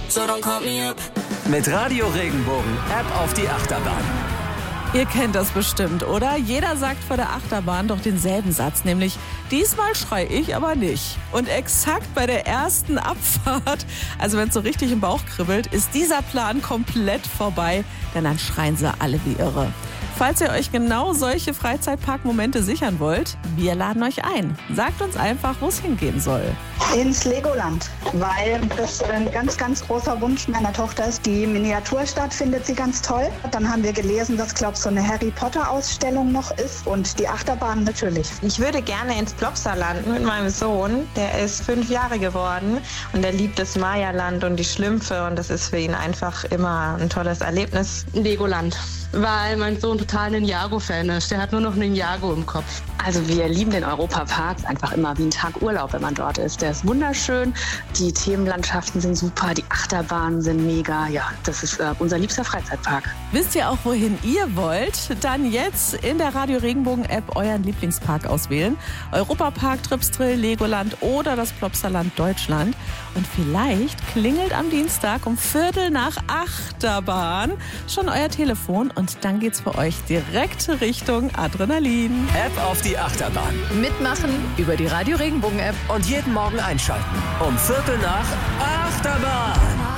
so don't call me up. Mit Radio Regenbogen App auf die Achterbahn. Ihr kennt das bestimmt, oder? Jeder sagt vor der Achterbahn doch denselben Satz, nämlich diesmal schrei ich aber nicht. Und exakt bei der ersten Abfahrt, also wenn es so richtig im Bauch kribbelt, ist dieser Plan komplett vorbei, denn dann schreien sie alle wie irre. Falls ihr euch genau solche Freizeitparkmomente sichern wollt, wir laden euch ein. Sagt uns einfach, wo es hingehen soll. Ins Legoland, weil das ein ganz, ganz großer Wunsch meiner Tochter ist. Die Miniaturstadt findet sie ganz toll. Dann haben wir gelesen, dass, glaube ich, so eine Harry-Potter-Ausstellung noch ist und die Achterbahn natürlich. Ich würde gerne ins Plopsaland mit meinem Sohn. Der ist 5 Jahre geworden und er liebt das Maya-Land und die Schlümpfe und das ist für ihn einfach immer ein tolles Erlebnis. Legoland, weil mein Sohn total ein Ninjago-Fan ist. Der hat nur noch Ninjago im Kopf. Also wir lieben den Europapark, einfach immer wie ein Tag Urlaub, wenn man dort ist. Der ist wunderschön, die Themenlandschaften sind super, die Achterbahnen sind mega. Ja, das ist unser liebster Freizeitpark. Wisst ihr auch, wohin ihr wollt? Dann jetzt in der Radio Regenbogen App euren Lieblingspark auswählen. Europapark, Tripsdrill, Legoland oder das Plopsaland Deutschland. Und vielleicht klingelt am Dienstag um 7:45 Achterbahn schon euer Telefon und dann geht's für euch direkt Richtung Adrenalin. App auf die Achterbahn. Mitmachen über die Radio Regenbogen App. Und jeden Morgen einschalten. Um 7:45 Achterbahn.